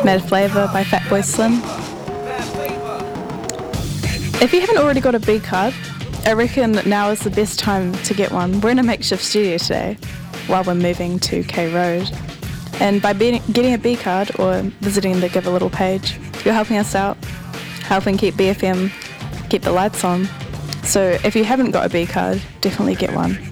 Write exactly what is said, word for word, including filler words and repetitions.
Mad Flavour by Fatboy Slim. If you haven't already got a B card, I reckon now is the best time to get one. We're in a makeshift studio today while we're moving to K Road. And by being, getting a B card or visiting the Give a Little page, you're helping us out, helping keep B F M, keep the lights on. So if you haven't got a B card, definitely get one.